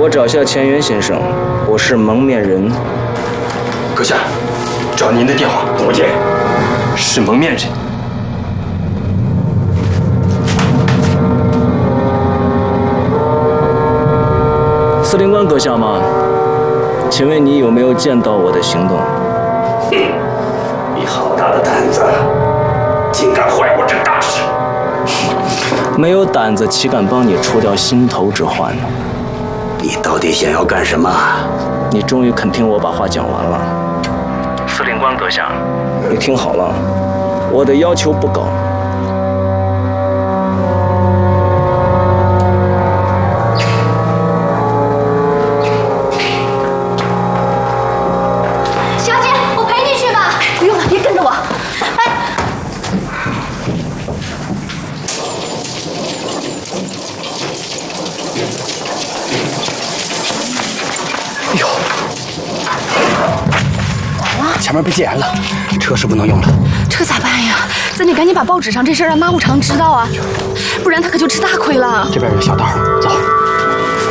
我找下钱元先生，我是蒙面人。 阁下，找您的电话，我接。是蒙面人。 司令官阁下吗？请问你有没有见到我的行动？ 你好大的胆子，竟敢坏我这大事！ 没有胆子，岂敢帮你除掉心头之患呢？ 你到底想要干什么？ 你终于肯听我把话讲完了。司令官阁下，你听好了，我的要求不高。 小姐，我陪你去吧。不用了，别跟着我。哎。 哎呦！前面被戒严了，车是不能用了。 这咋办呀？咱得赶紧把报纸上这事儿让马武常知道啊，不然他可就吃大亏了。 这边有小道，走。